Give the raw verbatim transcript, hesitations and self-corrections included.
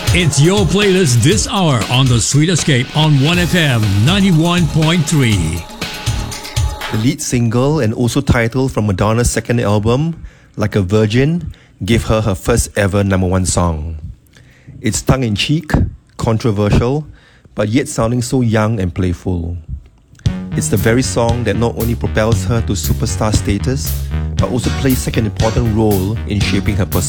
It's your playlist this hour on The Sweet Escape on one F M ninety-one point three. The lead single and also title from Madonna's second album, Like a Virgin, gave her her first ever number one song. It's tongue-in-cheek, controversial, but yet sounding so young and playful. It's the very song that not only propels her to superstar status, but also plays such an important role in shaping her personality.